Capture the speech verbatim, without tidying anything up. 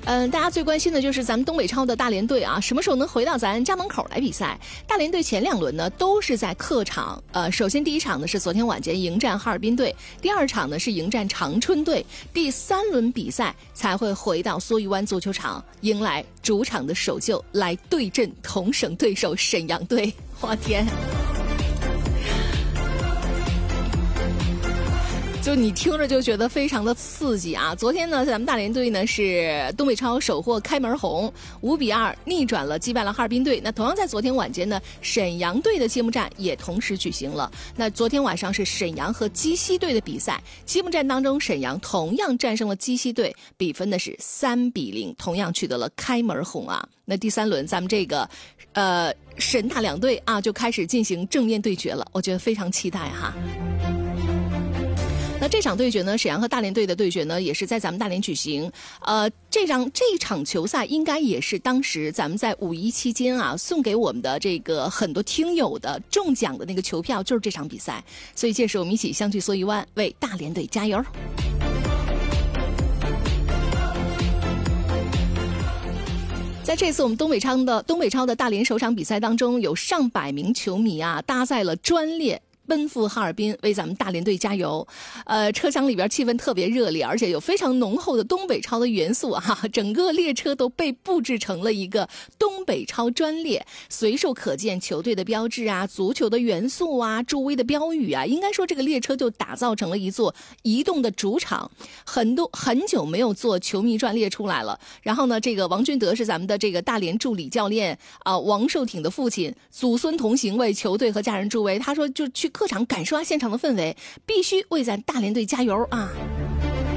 嗯，大家最关心的就是咱们东北超的大连队啊，什么时候能回到咱家门口来比赛？大连队前两轮呢都是在客场，呃，首先第一场呢是昨天晚间迎战哈尔滨队，第二场呢是迎战长春队，第三轮比赛才会回到蓑衣湾足球场，迎来主场的首秀，来对阵同省对手沈阳队。我天！就你听着就觉得非常的刺激啊！昨天呢，咱们大连队呢是东北超首获开门红，五比二逆转了，击败了哈尔滨队。那同样在昨天晚间呢，沈阳队的揭幕战也同时举行了。那昨天晚上是沈阳和鸡西队的比赛，揭幕战当中，沈阳同样战胜了鸡西队，比分呢是三比零，同样取得了开门红啊。那第三轮咱们这个，呃，沈大两队啊就开始进行正面对决了，我觉得非常期待哈。那这场对决呢，沈阳和大连队的对决呢，也是在咱们大连举行。呃，这场这场球赛应该也是当时咱们在五一期间啊，送给我们的这个很多听友的中奖的那个球票，就是这场比赛。所以届时我们一起相聚蓑衣湾，为大连队加油。在这次我们东北超的东北超的大连首场比赛当中，有上百名球迷啊搭载了专列奔赴哈尔滨为咱们大连队加油，呃，车厢里边气氛特别热烈，而且有非常浓厚的东北超的元素啊，整个列车都被布置成了一个东北超专列，随处可见球队的标志啊、足球的元素啊、助威的标语啊，应该说这个列车就打造成了一座移动的主场。很多很久没有做球迷专列出来了，然后呢，这个王军德是咱们的这个大连助理教练啊、呃，王寿挺的父亲，祖孙同行为球队和家人助威，他说就去客场感受下现场的氛围，必须为咱大连队加油啊！